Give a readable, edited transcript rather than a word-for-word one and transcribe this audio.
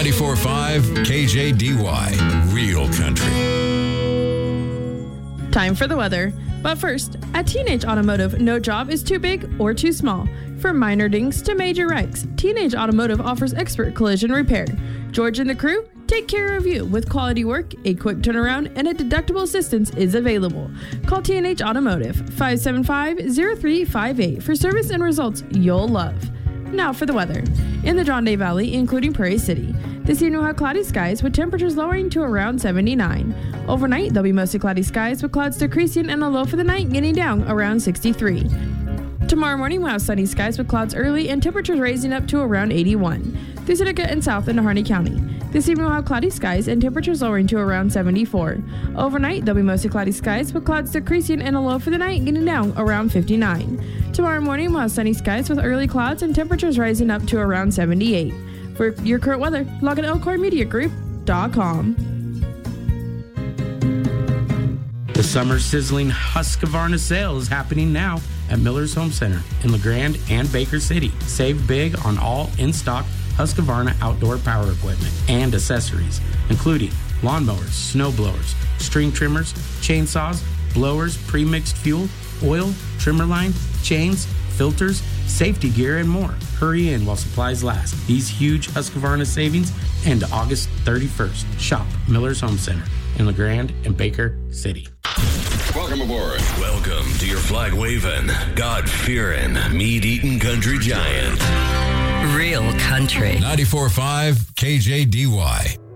94.5 KJDY, Real Country. Time for the weather. But first, at Teenage Automotive, no job is too big or too small. From minor dings to major wrecks, Teenage Automotive offers expert collision repair. George and the crew take care of you with quality work, a quick turnaround, and a deductible assistance is available. Call Teenage Automotive 575-0358 for service and results you'll love. Now for the weather. In the John Day Valley, including Prairie City, this evening we'll have cloudy skies with temperatures lowering to around 79. Overnight, there'll be mostly cloudy skies with clouds decreasing and a low for the night getting down around 63. Tomorrow morning, we'll have sunny skies with clouds early and temperatures raising up to around 81. Through Seneca and south into Harney County. This evening, we'll have cloudy skies and temperatures lowering to around 74. Overnight, there'll be mostly cloudy skies with clouds decreasing and a low for the night getting down around 59. Tomorrow morning, we'll have sunny skies with early clouds and temperatures rising up to around 78. For your current weather, log on to elkhornmediagroup.com. The summer sizzling Husqvarna sale is happening now at Miller's Home Center in LeGrand and Baker City. Save big on all in-stock Husqvarna outdoor power equipment and accessories, including lawnmowers, snow blowers, string trimmers, chainsaws, blowers, pre-mixed fuel, oil, trimmer line, chains, filters, safety gear, and more. Hurry in while supplies last. These huge Husqvarna savings end August 31st. Shop Miller's Home Center in LeGrand and Baker City. Welcome aboard. Welcome to your flag-waving, God-fearing, meat-eating country giant. Real Country. 94.5 KJDY.